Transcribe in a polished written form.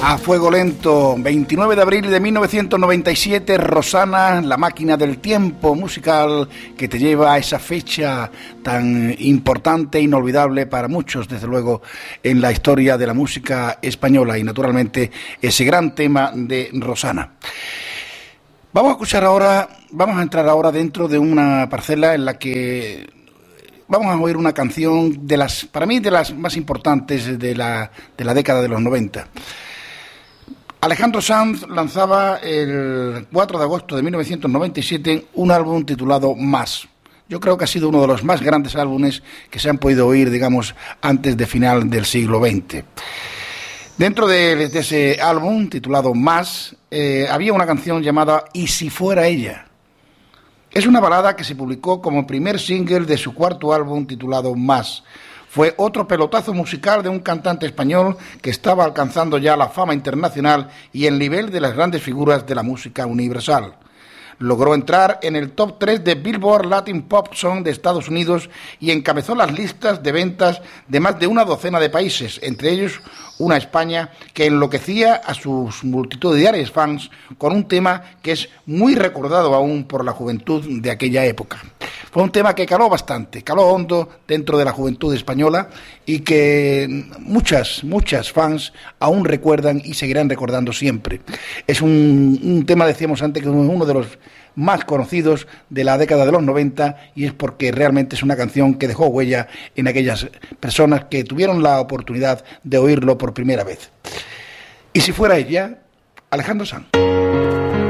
A fuego lento, 29 de abril de 1997, Rosana, la máquina del tiempo musical que te lleva a esa fecha tan importante e inolvidable para muchos, desde luego, en la historia de la música española, y naturalmente ese gran tema de Rosana. Vamos a entrar ahora dentro de una parcela en la que vamos a oír una canción para mí, de las más importantes de la década de los 90. Alejandro Sanz lanzaba el 4 de agosto de 1997 un álbum titulado Más. Yo creo que ha sido uno de los más grandes álbumes que se han podido oír, digamos, antes de final del siglo XX. Dentro de ese álbum titulado Más, había una canción llamada Y si fuera ella. Es una balada que se publicó como primer single de su cuarto álbum titulado Más. Fue otro pelotazo musical de un cantante español que estaba alcanzando ya la fama internacional y el nivel de las grandes figuras de la música universal. Logró entrar en el top 3 de Billboard Latin Pop Song de Estados Unidos y encabezó las listas de ventas de más de una docena de países, entre ellos una España que enloquecía a sus multitudinarios fans con un tema que es muy recordado aún por la juventud de aquella época. Fue un tema que caló bastante, caló hondo dentro de la juventud española y que muchas fans aún recuerdan y seguirán recordando siempre. Es un tema, decíamos antes, que es uno de los más conocidos de la década de los 90, y es porque realmente es una canción que dejó huella en aquellas personas que tuvieron la oportunidad de oírlo por primera vez. Y si fuera ella, Alejandro Sanz.